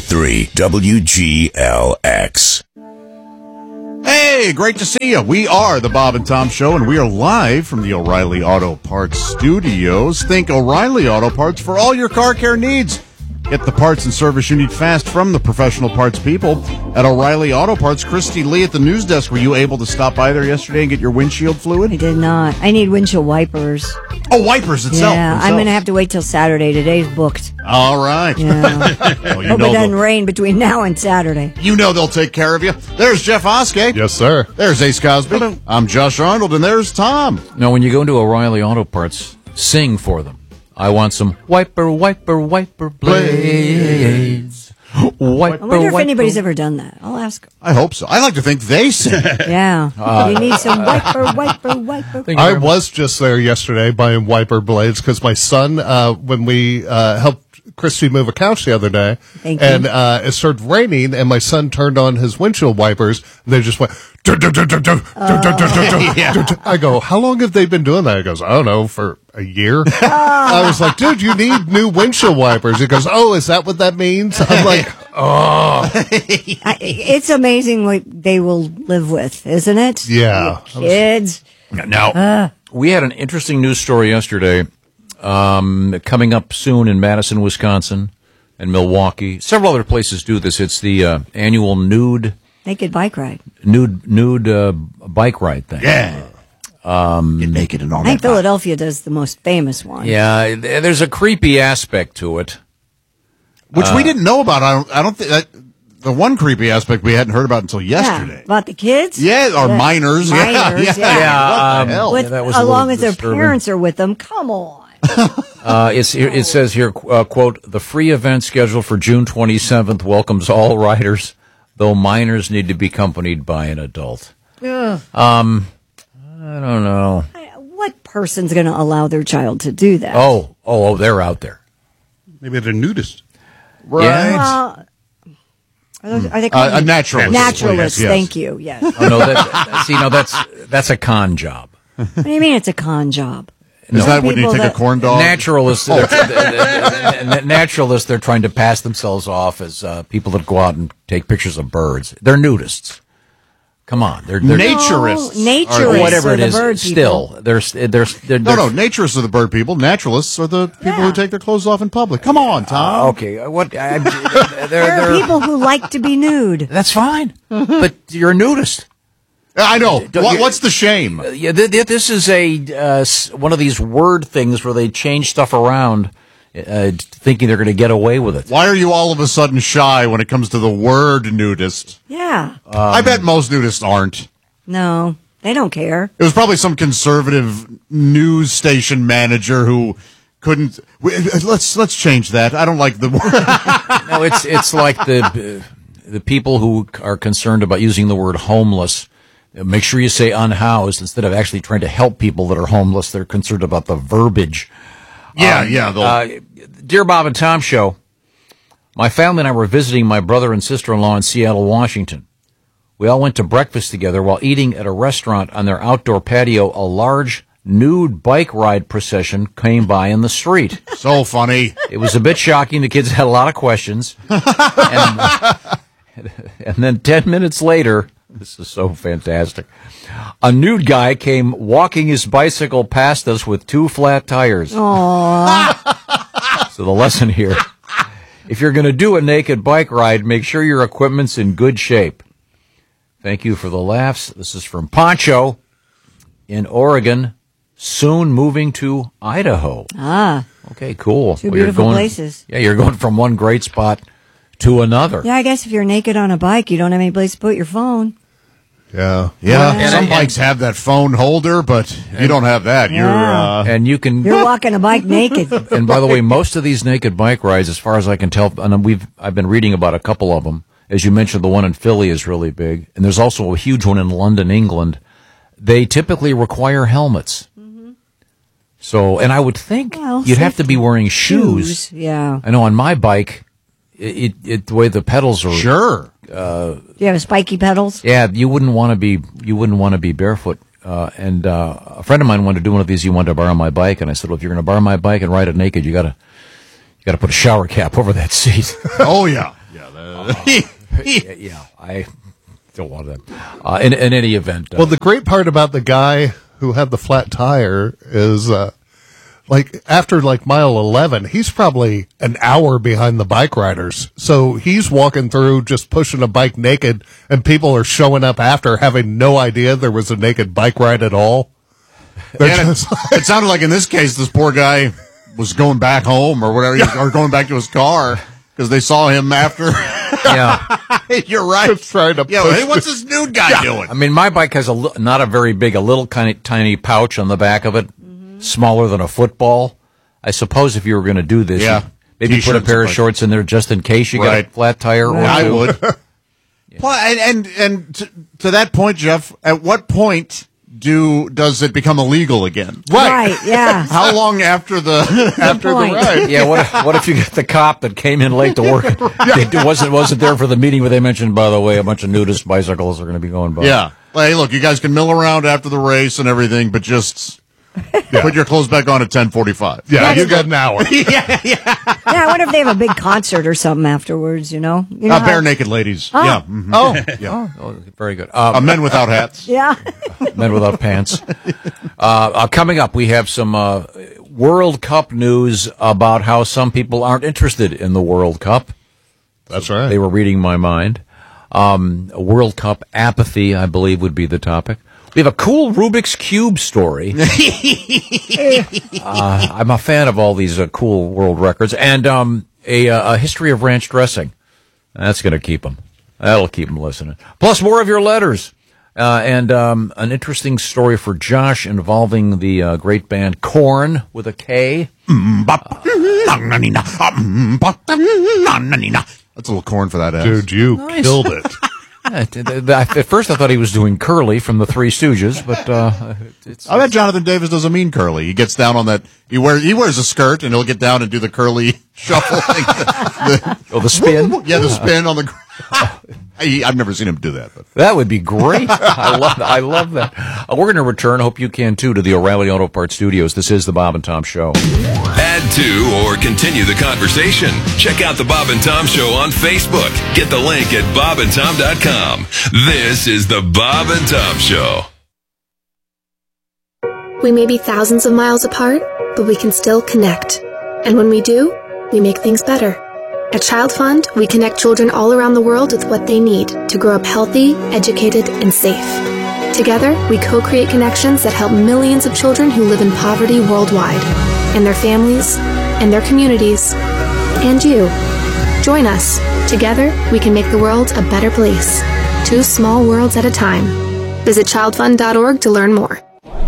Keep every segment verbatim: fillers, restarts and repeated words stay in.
three W G L X. Hey, great to see you. We are the Bob and Tom Show, and we are live from the O'Reilly Auto Parts studios. Think O'Reilly Auto Parts for all your car care needs. Get the parts and service you need fast from the professional parts people at O'Reilly Auto Parts. Christy Lee at the news desk. Were you able to stop by there yesterday and get your windshield fluid? I did not. I need windshield wipers. Oh, wipers itself. Yeah, themselves. I'm going to have to wait till Saturday. Today's booked. All right. Yeah. well, you Hope know it doesn't they'll- rain between now and Saturday. You know they'll take care of you. There's Jeff Oskey. Yes, sir. There's Ace Cosby. I'm Josh Arnold, and there's Tom. Now, when you go into O'Reilly Auto Parts, sing for them. I want some wiper, wiper, wiper blades. Wiper, I wonder if wiper. anybody's ever done that. I'll ask. I hope so. I like to think they sing. Yeah. Uh, you need some wiper, wiper, wiper. Thank you I very much. was just there yesterday buying wiper blades because my son, uh, when we uh, helped Christy move a couch the other day, Thank you. and uh, it started raining, and my son turned on his windshield wipers, and they just went. "Dun, dun, dun, dun, dun, dun, dun, dun, dun, dun, dun." I go, how long have they been doing that? He goes, I don't know, for a year. I was like, dude, you need new windshield wipers. He goes, oh, is that what that means? I'm like, oh, I, it's amazing what they will live with, isn't it? yeah. Kids. Now, we had an interesting news story yesterday um, coming up soon in Madison, Wisconsin, and Milwaukee. Several other places do this. It's the uh, annual nude Naked bike ride. nude nude uh, bike ride thing. Yeah. Um, Get naked and all I think that. Philadelphia does the most famous one. Yeah, th- there's a creepy aspect to it. Which we didn't know about. I don't, I don't think that the one creepy aspect we hadn't heard about until yesterday. Yeah. About the kids? Yeah, or The minors. Yeah, Minors, yeah. yeah. What the um, hell? With, Yeah, that was a along little as their disturbing. parents are with them. Come on. Uh, it's here, it says here, uh, quote, the free event scheduled for June twenty-seventh welcomes all riders, though minors need to be accompanied by an adult. Ugh. Um, I don't know. What person's going to allow their child to do that? Oh, oh, oh, they're out there. Maybe they're nudist. Right. Well, are, those, are they called Uh, a naturalist. Naturalists, Yes. thank you. Yes. Oh, no, that, see, no, that's that's a con job. What do you mean it's a con job? Is that when you People take a that- corn dog? Naturalists, they're, they're- they're- naturalists, they're trying to pass themselves off as uh, people that go out and take pictures of birds. They're nudists. Come on, they're, they're Naturists. No, naturists or whatever are it the is. bird Still, people. they're they're, they're, No, they're no, naturists are the bird people. Naturalists are the people Yeah. who take their clothes off in public. Come on, Tom. Uh, okay, uh, what? I, they're, There are they're, people who like to be nude. That's fine, but you're a nudist. I know. Don't What, you- what's the shame? Uh, Yeah, th- th- this is a uh, s- one of these word things where they change stuff around, uh, thinking they're going to get away with it. Why are you all of a sudden shy when it comes to the word nudist? Yeah. I bet most nudists aren't. No, they don't care. It was probably some conservative news station manager who couldn't. w- Let's let's change that. I don't like the word. No, it's it's like the uh, the people who are concerned about using the word homeless. uh, Make sure you say unhoused instead of actually trying to help people that are homeless. They're concerned about the verbiage. Yeah, yeah. they'll- Uh, Dear Bob and Tom Show, my family and I were visiting my brother and sister-in-law in Seattle, Washington. We all went to breakfast together while eating at a restaurant on their outdoor patio. A large nude bike ride procession came by in the street. so funny. It was a bit shocking. The kids had a lot of questions. and, and then ten minutes later, this is so fantastic, a nude guy came walking his bicycle past us with two flat tires. Aww. So the lesson here, if you're going to do a naked bike ride, make sure your equipment's in good shape. Thank you for the laughs. This is from Poncho in Oregon, soon moving to Idaho. Ah. Okay, cool. Two Well, you're beautiful going- places. Yeah, you're going from one great spot to another. Yeah, I guess if you're naked on a bike, you don't have any place to put your phone. Yeah. Yeah, And- some and- bikes have that phone holder, but you don't have that. You're Yeah. uh, And you can, You're walking a bike naked. and by the way, most of these naked bike rides, as far as I can tell, and we've, I've been reading about a couple of them. As you mentioned, the one in Philly is really big, and there's also a huge one in London, England. They typically require helmets. So, and I would think Well, you'd have to be safety. wearing shoes. Yeah. I know on my bike, it, it the way the pedals are. sure. Do you have spiky pedals? Yeah, you wouldn't want to be you wouldn't want to be barefoot. Uh, and uh, a friend of mine wanted to do one of these. He wanted to borrow my bike, and I said, "Well, if you're going to borrow my bike and ride it naked, you gotta you gotta put a shower cap over that seat." Oh yeah. Yeah, that, yeah, yeah, I don't want that. Uh, in, in any event. Uh, Well, the great part about the guy who had the flat tire is, uh, like, after, like, mile eleven, he's probably an hour behind the bike riders. So he's walking through just pushing a bike naked, and people are showing up after having no idea there was a naked bike ride at all. They're and it, just it sounded like in this case, this poor guy was going back home or whatever, or going back to his car because they saw him after. yeah. You're right. just trying to Yeah, push hey, what's this nude guy I doing? mean, my bike has a li- not a very big, a little kind of tiny pouch on the back of it, mm-hmm. smaller than a football. I suppose if you were going to do this, Yeah. you'd maybe put a T-shirts pair of like- shorts in there just in case you Right. got a flat tire. Or I two. would. Well, and and, and to, to that point, Jeff, at what point do does it become illegal again? Right, yeah. How long after the after the point. ride? Yeah, what if, what if you get the cop that came in late to work? It wasn't wasn't there for the meeting where they mentioned, by the way, a bunch of nudist bicycles are going to be going by. Yeah. Well, hey, look, you guys can mill around after the race and everything, but just put your clothes back on at ten forty-five. yeah, you got an hour. Yeah, I wonder if they have a big concert or something afterwards, you know? You know Uh, how- bare naked ladies. Oh. Yeah. mhm. Oh, Yeah. oh, very good. Um, Uh, men without hats. Yeah. Men without pants. Uh, uh, coming up, we have some uh, World Cup news about how some people aren't interested in the World Cup. That's right. They were reading my mind. Um, a World Cup apathy, I believe, would be the topic. We have a cool Rubik's Cube story. uh, I'm a fan of all these uh, cool world records. And um, a, uh, a history of ranch dressing. That's going to keep them. That'll keep them listening. Plus more of your letters. Uh, and um, an interesting story for Josh involving the uh, great band Korn with a K. That's a little corn for that ass. Dude, you killed it. Yeah, t- th- th- At first, I thought he was doing Curly from the Three Stooges, but uh, it's, I bet Jonathan Davis doesn't mean curly. He gets down on that. He wears he wears a skirt and he'll get down and do the curly shuffle. thing. the, oh, the spin. yeah, the spin on the. gr- I, I've never seen him do that, but That would be great. I love. I love that. Uh, we're going to return. Hope you can too to the O'Reilly Auto Parts Studios. This is the Bob and Tom Show. Add to or continue the conversation. Check out the Bob and Tom Show on Facebook. Get the link at bob and tom dot com. This is the Bob and Tom Show. We may be thousands of miles apart, but we can still connect. And when we do, we make things better. At Child Fund, we connect children all around the world with what they need to grow up healthy, educated, and safe. Together, we co-create connections that help millions of children who live in poverty worldwide, and their families, and their communities, and you. Join us. Together, we can make the world a better place. Two small worlds at a time. Visit child fund dot org to learn more.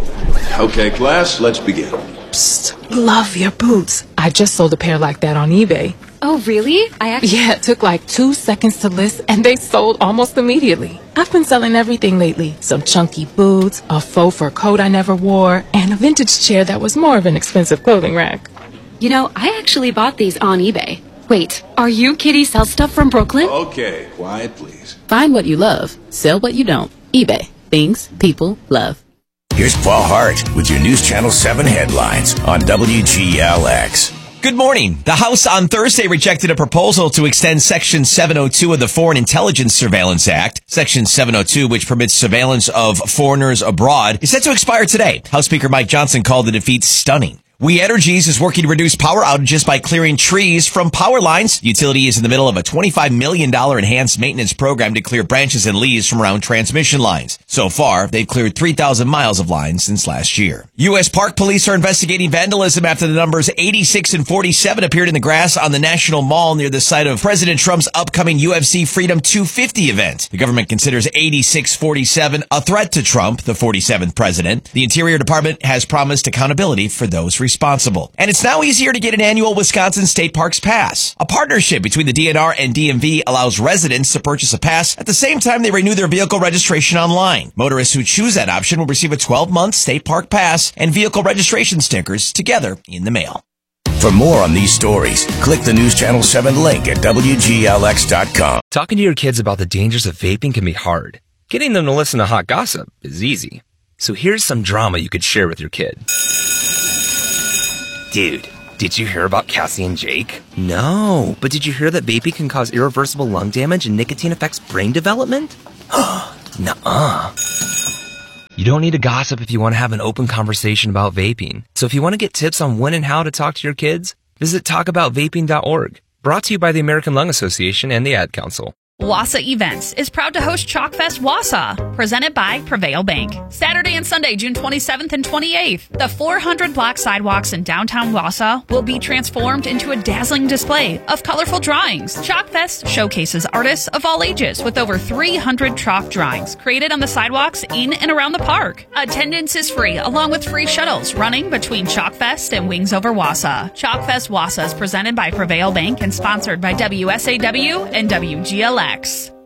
Okay, class, let's begin. Psst, love your boots. I just sold a pair like that on eBay. Oh, really? I actually... Yeah, it took like two seconds to list, and they sold almost immediately. I've been selling everything lately. Some chunky boots, a faux fur coat I never wore, and a vintage chair that was more of an expensive clothing rack. You know, I actually bought these on eBay. Wait, are you Kitty Sell Stuff from Brooklyn? Okay, quiet, please. Find what you love. Sell what you don't. eBay. Things people love. Here's Paul Hart with your News Channel seven headlines on W G L X. Good morning. The House on Thursday rejected a proposal to extend Section seven oh two of the Foreign Intelligence Surveillance Act. Section seven oh two, which permits surveillance of foreigners abroad, is set to expire today. House Speaker Mike Johnson called the defeat stunning. We Energies is working to reduce power outages by clearing trees from power lines. The utility is in the middle of a twenty-five million dollars enhanced maintenance program to clear branches and leaves from around transmission lines. So far, they've cleared three thousand miles of lines since last year. U S Park Police are investigating vandalism after the numbers eighty-six and forty-seven appeared in the grass on the National Mall near the site of President Trump's upcoming U F C Freedom two fifty event. The government considers eighty-six forty-seven a threat to Trump, the forty-seventh president. The Interior Department has promised accountability for those responsible. And it's now easier to get an annual Wisconsin State Parks pass. A partnership between the D N R and D M V allows residents to purchase a pass at the same time they renew their vehicle registration online. Motorists who choose that option will receive a twelve-month state park pass and vehicle registration stickers together in the mail. For more on these stories, click the News Channel seven link at W G L X dot com. Talking to your kids about the dangers of vaping can be hard. Getting them to listen to hot gossip is easy. So here's some drama you could share with your kid. Dude, Did you hear about Cassie and Jake? No, but did you hear that vaping can cause irreversible lung damage and nicotine affects brain development? Nuh-uh. You don't need to gossip if you want to have an open conversation about vaping. So if you want to get tips on when and how to talk to your kids, visit talk about vaping dot org. Brought to you by the American Lung Association and the Ad Council. Wassa Events is proud to host Chalkfest Wassa, presented by Prevail Bank. Saturday and Sunday, June twenty-seventh and twenty-eighth, the four hundred block sidewalks in downtown Wassa will be transformed into a dazzling display of colorful drawings. Chalkfest showcases artists of all ages with over three hundred chalk drawings created on the sidewalks in and around the park. Attendance is free, along with free shuttles running between Chalkfest and Wings Over Wassa. Chalkfest Wassa is presented by Prevail Bank and sponsored by W S A W and W G L X.